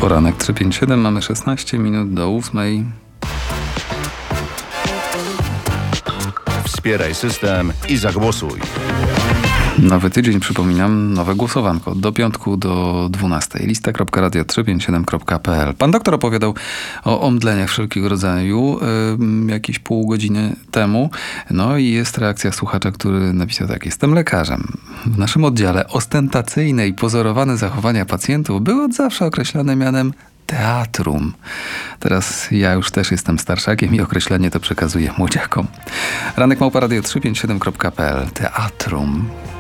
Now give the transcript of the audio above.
Poranek 357, mamy 16 minut do 8. Wspieraj system i zagłosuj. Nowy tydzień, przypominam, nowe głosowanko. Do piątku do 12. Lista.radio357.pl. Pan doktor opowiadał o omdleniach wszelkiego rodzaju jakieś pół godziny temu. No i jest reakcja słuchacza, który napisał tak: jestem lekarzem. W naszym oddziale ostentacyjne i pozorowane zachowania pacjentów były od zawsze określane mianem teatrum. Teraz ja już też jestem starszakiem i określenie to przekazuję młodziakom. Ranek@radio357.pl. Teatrum.